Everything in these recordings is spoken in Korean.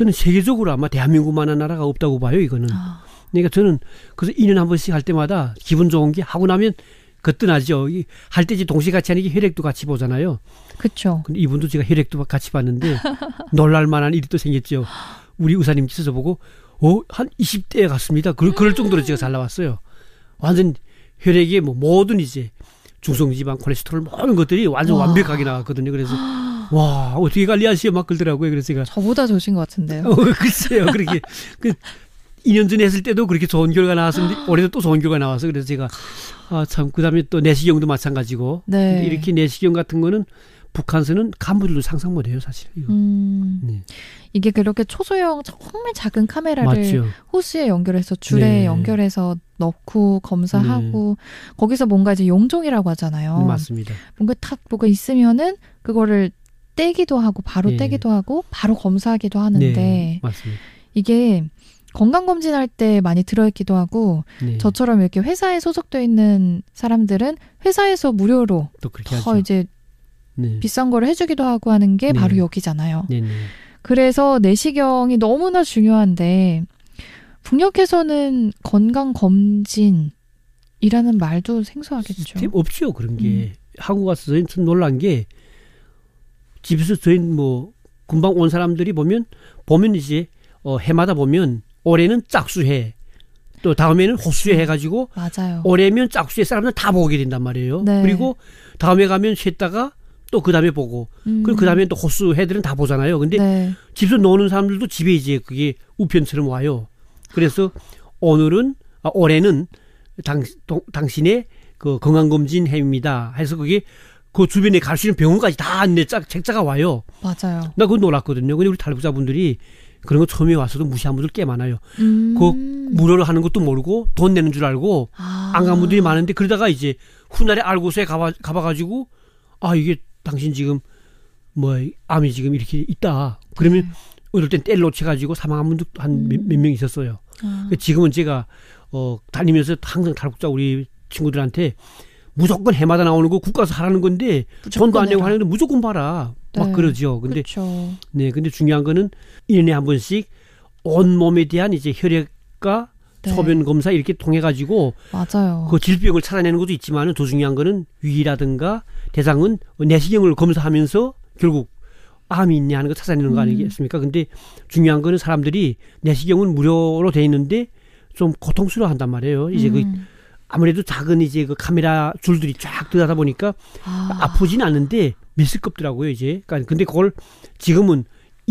저는 세계적으로 아마 대한민국만한 나라가 없다고 봐요, 이거는. 그러니까 저는 그래서 2년에 한 번씩 할 때마다 기분 좋은 게 하고 나면 거뜬하죠. 할 때 이제 동시에 같이 하는 게 혈액도 같이 보잖아요. 그렇죠. 근데 이분도 제가 혈액도 같이 봤는데 놀랄 만한 일이 또 생겼죠. 우리 의사님께서 보고 한 20대에 갔습니다. 그럴 정도로 제가 잘 나왔어요. 완전 혈액에 뭐 모든 이제 중성지방, 콜레스테롤 모든 것들이 완전 완벽하게 나왔거든요. 그래서 와 어떻게 관리하시오 막 그러더라고요. 그래서 제가 저보다 좋으신 것 같은데요. 글쎄요. 그렇게 2년 전에 했을 때도 그렇게 좋은 결과 나왔었는데 올해도 또 좋은 결과 나와서 그래서 제가 참 그다음에 또 내시경도 마찬가지고 네. 이렇게 내시경 같은 거는 북한서는 간부들도 상상 못해요 사실. 네. 이게 그렇게 초소형 정말 작은 카메라를 맞죠. 호스에 연결해서 줄에 네. 연결해서 넣고 검사하고 거기서 뭔가 이제 용종이라고 하잖아요. 맞습니다. 뭔가 탁 뭐가 있으면은 그거를 떼기도 하고 바로 네. 떼기도 하고 바로 검사하기도 하는데 네. 맞습니다. 이게 건강검진할 때 많이 들어있기도 하고 네. 저처럼 이렇게 회사에 소속되어 있는 사람들은 회사에서 무료로 또 그렇게 더 하죠. 이제 네. 비싼 거를 해주기도 하고 하는 게 네. 바로 여기잖아요. 네. 그래서 내시경이 너무나 중요한데 북녘에서는 건강검진이라는 말도 생소하겠죠. 없죠 그런 게. 한국 와서 저희는 좀 놀란 게 집에서 저희는 뭐 금방 온 사람들이 보면 이제 해마다 보면 올해는 짝수해 또 다음에는 호수해 해가지고 맞아요. 올해면 짝수해 사람들 다 보게 된단 말이에요. 네. 그리고 다음에 가면 쉬다가 또 그 다음에 보고 그리고 그 다음에 또 호수해들은 다 보잖아요. 근데 네. 집에서 노는 사람들도 집에 이제 그게 우편처럼 와요. 그래서 올해는 당신의 그 건강검진 해입니다. 해서 그게 그 주변에 갈 수 있는 병원까지 다 안내 책자가 와요. 맞아요. 나 그거 놀랐거든요. 근데 우리 탈북자분들이 그런 거 처음에 와서도 무시한 분들 꽤 많아요. 그 무료로 하는 것도 모르고 돈 내는 줄 알고 안 간 분들이 많은데 그러다가 이제 훗날에 알고서에 가봐가지고 이게 당신 지금 뭐 암이 지금 이렇게 있다. 그러면 어떨 땐 때를 놓쳐가지고 사망한 분도 한 몇 명 있었어요. 지금은 제가 다니면서 항상 탈북자 우리 친구들한테 무조건 해마다 나오는 거 국가에서 하라는 건데 돈도 안 내고 하는데 무조건 봐라. 막 그러죠. 근데 그렇죠. 네, 근데 중요한 거는 1년에 한 번씩 온 몸에 대한 이제 혈액과 소변 검사 이렇게 통해 가지고 맞아요. 그 질병을 찾아내는 것도 있지만은 더 중요한 거는 위라든가 대장은 내시경을 검사하면서 결국 암이 있냐 하는 거 찾아내는 거 아니겠습니까? 근데 중요한 거는 사람들이 내시경은 무료로 돼 있는데 좀 고통스러워한단 말이에요. 이제 아무래도 작은 이제 그 카메라 줄들이 쫙 들어가다 보니까 아프진 않은데 미스껍더라고요, 이제. 그러니까 근데 그걸 지금은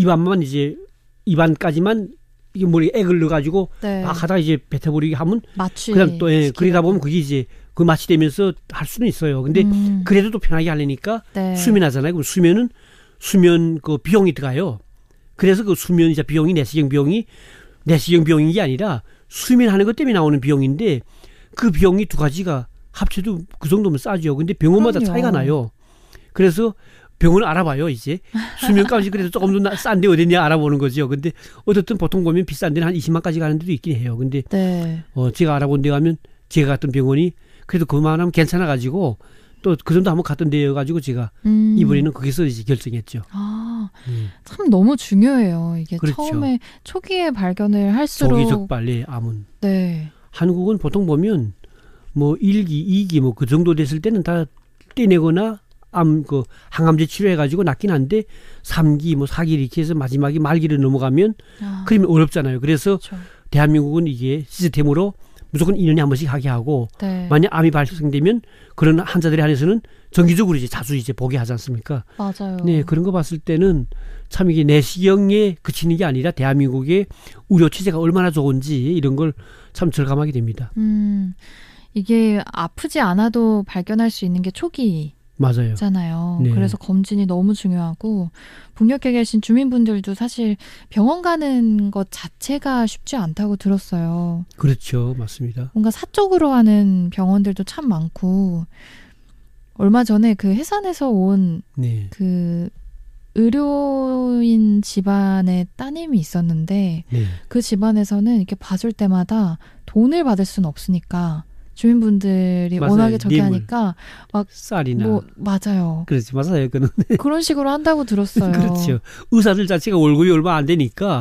입안까지만 이게 뭐 액을 넣어가지고 막 하다가 이제 뱉어버리게 하면 그다음 또 그러다 보면 그게 이제 그 마취되면서 할 수는 있어요. 근데 그래도 또 편하게 하려니까 수면하잖아요. 그럼 수면 그 비용이 들어가요. 그래서 그 수면이자 비용이 내시경 비용인 게 아니라 수면하는 것 때문에 나오는 비용인데 그 비용이 두 가지가 합쳐도 그 정도면 싸죠. 근데 병원마다 차이가 나요. 그래서 병원을 알아봐요, 이제. 수면값이 그래도 조금 더 싼데 어딨냐 알아보는 거죠. 근데 어쨌든 보통 보면 비싼 데는 한 20만까지 가는 데도 있긴 해요. 근데 제가 알아본 데 가면 제가 갔던 병원이 그래도 그만하면 괜찮아가지고 또 그 정도 한번 갔던 데여가지고 제가 이번에는 거기서 이제 결정했죠. 참 너무 중요해요. 이게 그렇죠. 처음에 초기에 발견을 할수록 조기 적발리 암은. 네. 한국은 보통 보면 뭐 1기, 2기 뭐 그 정도 됐을 때는 다 떼내거나 항암제 치료해가지고 낫긴 한데 3기, 뭐 4기 이렇게 해서 마지막에 말기를 넘어가면 그러면 어렵잖아요. 그래서 그렇죠. 대한민국은 이게 시스템으로 무조건 2년에 한 번씩 하게 하고 만약 암이 발생되면 그런 환자들에 한해서는 정기적으로 이제 자주 이제 보게 하지 않습니까? 맞아요. 네, 그런 거 봤을 때는 참 이게 내시경에 그치는 게 아니라 대한민국의 의료 체제가 얼마나 좋은지 이런 걸 참 절감하게 됩니다. 이게 아프지 않아도 발견할 수 있는 게 초기. 맞아요. 잖아요. 네. 그래서 검진이 너무 중요하고 북녘에 계신 주민분들도 사실 병원 가는 것 자체가 쉽지 않다고 들었어요. 그렇죠. 맞습니다. 뭔가 사적으로 하는 병원들도 참 많고 얼마 전에 그 해산에서 온 그 의료인 집안의 따님이 있었는데 그 집안에서는 이렇게 봐줄 때마다 돈을 받을 수는 없으니까 주민분들이 맞아요. 워낙에 저기 하니까 막 쌀이나 맞아요. 그렇지 맞아요. 그런 식으로 한다고 들었어요. 그렇죠. 의사들 자체가 월급이 얼마 안 되니까